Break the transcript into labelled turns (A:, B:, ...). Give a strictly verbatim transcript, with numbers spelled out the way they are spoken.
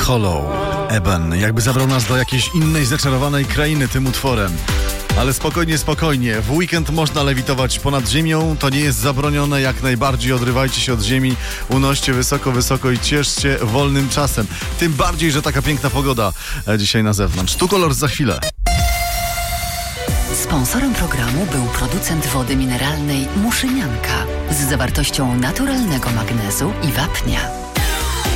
A: Hollow, Eben, jakby zabrał nas do jakiejś innej zaczarowanej krainy tym utworem. Ale spokojnie, spokojnie. W weekend można lewitować ponad ziemią. To nie jest zabronione. Jak najbardziej odrywajcie się od ziemi. Unoście wysoko, wysoko i cieszcie wolnym czasem. Tym bardziej, że taka piękna pogoda dzisiaj na zewnątrz. Tu kolor za chwilę.
B: Sponsorem programu był producent wody mineralnej Muszynianka z zawartością naturalnego magnezu i wapnia.